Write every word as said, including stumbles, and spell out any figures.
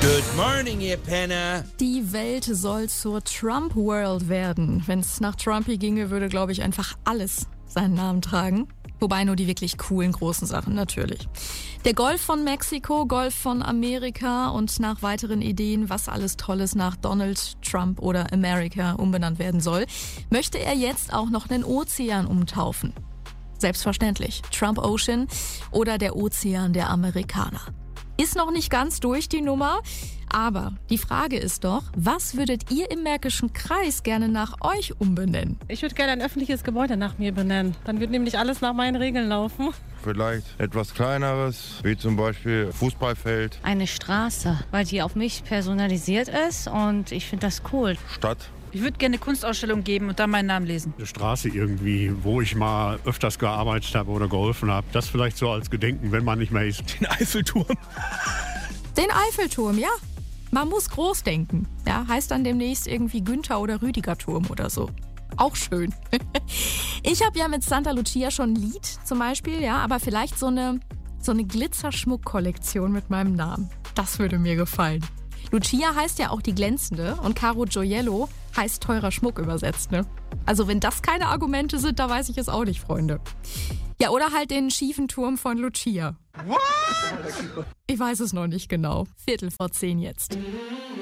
Good morning, ihr Penner. Die Welt soll zur Trump World werden. Wenn es nach Trumpy ginge, würde, glaube ich, einfach alles seinen Namen tragen. Wobei nur die wirklich coolen, großen Sachen, natürlich. Der Golf von Mexiko, Golf von Amerika und nach weiteren Ideen, was alles Tolles nach Donald Trump oder America umbenannt werden soll, möchte er jetzt auch noch einen Ozean umtaufen. Selbstverständlich. Trump Ocean oder der Ozean der Amerikaner. Ist noch nicht ganz durch die Nummer, aber die Frage ist doch, was würdet ihr im Märkischen Kreis gerne nach euch umbenennen? Ich würde gerne ein öffentliches Gebäude nach mir benennen. Dann wird nämlich alles nach meinen Regeln laufen. Vielleicht etwas Kleineres, wie zum Beispiel Fußballfeld. Eine Straße, weil die auf mich personalisiert ist und ich finde das cool. Stadt. Ich würde gerne eine Kunstausstellung geben und dann meinen Namen lesen. Eine Straße irgendwie, wo ich mal öfters gearbeitet habe oder geholfen habe. Das vielleicht so als Gedenken, wenn man nicht mehr ist. Den Eiffelturm. Den Eiffelturm, ja. Man muss groß denken. Ja, heißt dann demnächst irgendwie Günther oder Rüdiger Turm oder so. Auch schön. Ich habe ja mit Santa Lucia schon ein Lied zum Beispiel, ja, aber vielleicht so eine, so eine Glitzerschmuckkollektion mit meinem Namen. Das würde mir gefallen. Lucia heißt ja auch die Glänzende und Caro Gioiello heißt teurer Schmuck übersetzt, ne? Also wenn das keine Argumente sind, da weiß ich es auch nicht, Freunde. Ja, oder halt den schiefen Turm von Lucia. What? Ich weiß es noch nicht genau. Viertel vor zehn jetzt.